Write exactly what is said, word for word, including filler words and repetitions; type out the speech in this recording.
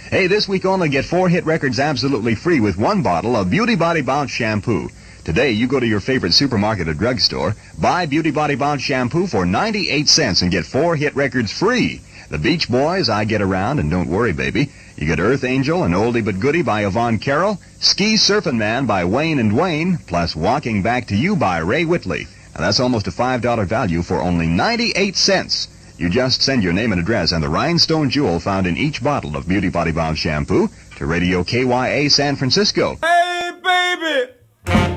Hey, this week only get four hit records absolutely free with one bottle of Beauty Body Bounce shampoo. Today, you go to your favorite supermarket or drugstore, buy Beauty Body Bounce shampoo for ninety-eight cents and get four hit records free. The Beach Boys, I Get Around, and Don't Worry, Baby. You get Earth Angel and Oldie But Goodie by Yvonne Carroll, Ski Surfin' Man by Wayne and Wayne, plus Walking Back to You by Ray Whitley. Now, that's almost a five dollar value for only ninety-eight cents. You just send your name and address and the rhinestone jewel found in each bottle of Beauty Body Bounce shampoo to Radio K Y A San Francisco. Hey, baby!